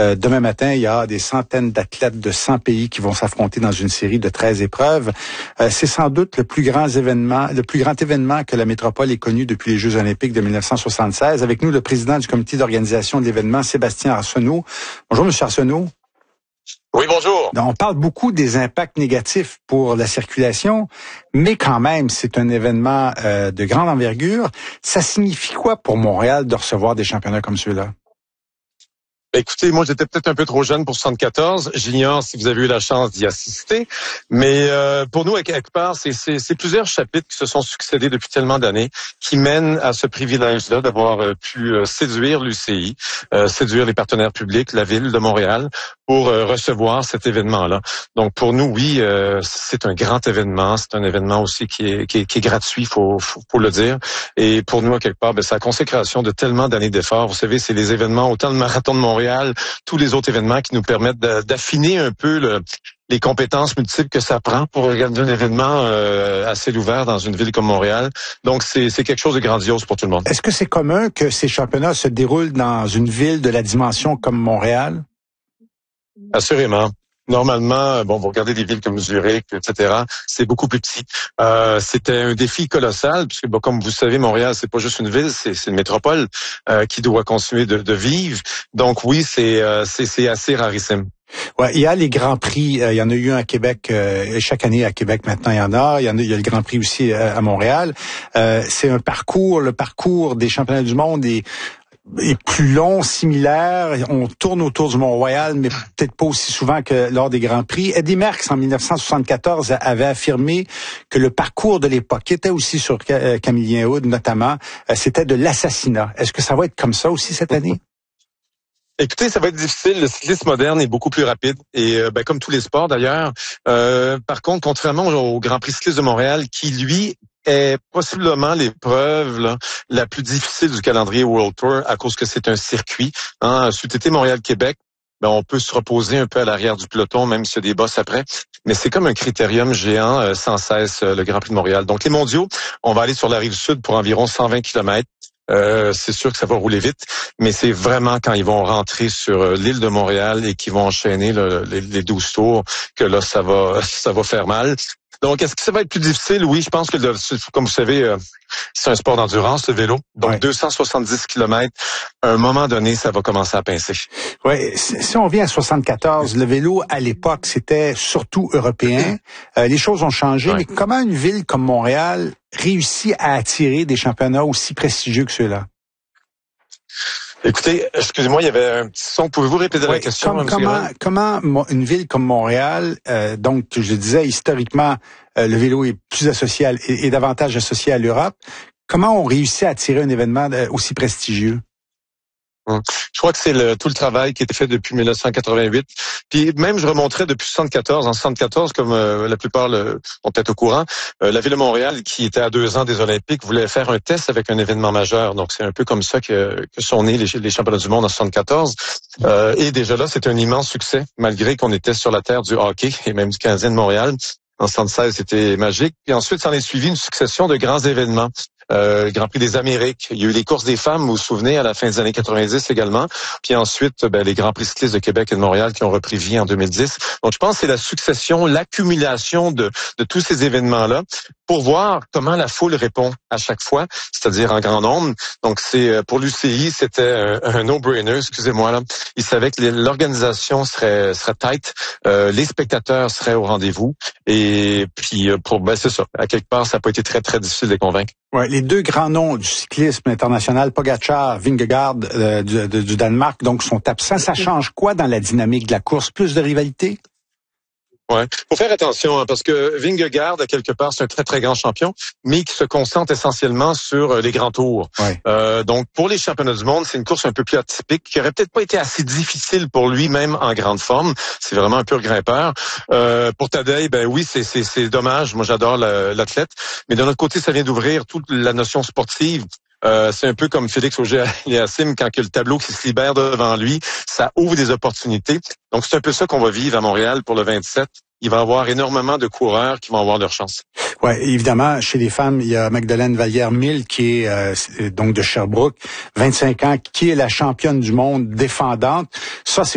Demain matin, il y a des centaines d'athlètes de 100 pays qui vont s'affronter dans une série de 13 épreuves. C'est sans doute le plus grand événement que la métropole ait connu depuis les Jeux olympiques de 1976. Avec nous, le président du comité d'organisation de l'événement, Sébastien Arsenault. Bonjour, M. Arsenault. Oui, bonjour. On parle beaucoup des impacts négatifs pour la circulation, mais quand même, c'est un événement de grande envergure. Ça signifie quoi pour Montréal de recevoir des championnats comme ceux-là? Écoutez, moi, j'étais peut-être un peu trop jeune pour 74. J'ignore si vous avez eu la chance d'y assister. Mais pour nous, à quelque part, c'est plusieurs chapitres qui se sont succédés depuis tellement d'années qui mènent à ce privilège-là d'avoir pu séduire l'UCI, séduire les partenaires publics, la Ville de Montréal, pour recevoir cet événement-là. Donc, pour nous, oui, c'est un grand événement. C'est un événement aussi qui est gratuit, faut le dire. Et pour nous, à quelque part, c'est la consécration de tellement d'années d'efforts. Vous savez, c'est les événements, autant le Marathon de Montréal, tous les autres événements qui nous permettent d'affiner un peu les compétences multiples que ça prend pour organiser un événement à ciel ouvert dans une ville comme Montréal. Donc, c'est quelque chose de grandiose pour tout le monde. Est-ce que c'est commun que ces championnats se déroulent dans une ville de la dimension comme Montréal? Assurément. Normalement, vous regardez des villes comme Zurich, etc., c'est beaucoup plus petit. C'était un défi colossal, puisque comme vous savez, Montréal, c'est pas juste une ville, c'est une métropole qui doit continuer de vivre. Donc oui, c'est assez rarissime. Ouais, il y a les grands prix. Il y en a eu un à Québec. Chaque année à Québec, maintenant, il y en a. Il y a le Grand Prix aussi à Montréal. C'est un parcours. Le parcours des championnats du monde est plus long, similaire. On tourne autour du Mont-Royal, mais peut-être pas aussi souvent que lors des Grands Prix. Eddy Merckx, en 1974, avait affirmé que le parcours de l'époque, qui était aussi sur Camillien Houde notamment, c'était de l'assassinat. Est-ce que ça va être comme ça aussi cette année? Écoutez, ça va être difficile. Le cyclisme moderne est beaucoup plus rapide et comme tous les sports d'ailleurs. Par contre, contrairement au Grand Prix cycliste de Montréal, qui lui est possiblement l'épreuve la plus difficile du calendrier World Tour à cause que c'est un circuit. C'eût été Montréal-Québec, on peut se reposer un peu à l'arrière du peloton, même s'il y a des bosses après. Mais c'est comme un critérium géant sans cesse, le Grand Prix de Montréal. Donc les mondiaux, on va aller sur la rive sud pour environ 120 km. C'est sûr que ça va rouler vite, mais c'est vraiment quand ils vont rentrer sur l'île de Montréal et qu'ils vont enchaîner les 12 tours que là, ça va faire mal. Donc, est-ce que ça va être plus difficile? Oui, je pense que, comme vous savez, c'est un sport d'endurance, le vélo. Donc, ouais. 270 km, à un moment donné, ça va commencer à pincer. Oui, si on vient à 74, le vélo, à l'époque, c'était surtout européen. Les choses ont changé, ouais. Mais comment une ville comme Montréal réussit à attirer des championnats aussi prestigieux que ceux-là? Écoutez, excusez-moi, il y avait un petit son. Pouvez-vous répéter la question? Comment une ville comme Montréal, donc je disais historiquement, le vélo est plus associé et davantage associé à l'Europe. Comment on réussit à attirer un événement aussi prestigieux? Je crois que c'est tout le travail qui a été fait depuis 1988. Puis même, je remonterais depuis 74. En 74, comme la plupart sont peut-être au courant, la Ville de Montréal, qui était à 2 ans des Olympiques, voulait faire un test avec un événement majeur. Donc, c'est un peu comme ça que sont nés les championnats du monde en 74. Et déjà là, c'était un immense succès, malgré qu'on était sur la terre du hockey et même du Canadien de Montréal. En 76, c'était magique. Puis ensuite, s'en est suivi une succession de grands événements. Grand Prix des Amériques. Il y a eu les courses des femmes, vous vous souvenez, à la fin des années 90 également. Puis ensuite, les Grands Prix cyclistes de Québec et de Montréal qui ont repris vie en 2010. Donc, je pense que c'est la succession, l'accumulation de tous ces événements-là pour voir comment la foule répond à chaque fois, c'est-à-dire en grand nombre. Donc, c'est pour l'UCI, c'était un no-brainer, excusez-moi là. Ils savaient que l'organisation serait tight, les spectateurs seraient au rendez-vous. Et puis, c'est ça. À quelque part, ça n'a pas été très, très difficile de les convaincre. Ouais, les deux grands noms du cyclisme international, Pogačar, Vingegaard du Danemark, donc sont absents. Ça change quoi dans la dynamique de la course? Plus de rivalité? Ouais, faut faire attention parce que Vingegaard, à quelque part, c'est un très très grand champion, mais qui se concentre essentiellement sur les grands tours. Ouais. Donc pour les championnats du monde, c'est une course un peu plus atypique, qui aurait peut-être pas été assez difficile pour lui, même en grande forme. C'est vraiment un pur grimpeur. Pour Tadej, oui, c'est dommage. Moi, j'adore l'athlète, mais d'un autre côté, ça vient d'ouvrir toute la notion sportive. C'est un peu comme Félix Auger-Aliassime, quand que le tableau qui se libère devant lui, ça ouvre des opportunités. Donc, c'est un peu ça qu'on va vivre à Montréal pour le 27. Il va y avoir énormément de coureurs qui vont avoir leur chance. Ouais, évidemment, chez les femmes, il y a Magdalene Vallière-Mille qui est donc de Sherbrooke, 25 ans, qui est la championne du monde défendante. Ça, c'est